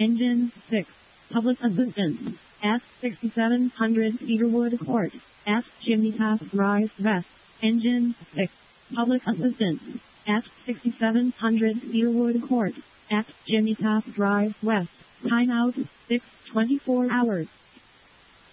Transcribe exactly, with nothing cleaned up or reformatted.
Engine six. Public Assistance. S sixty-seven hundred Cedarwood Court. S Chimney Path Drive West. Engine six. Public Assistance. S sixty-seven hundred Cedarwood Court. S Chimney Path Drive West. Timeout six twenty-four hours.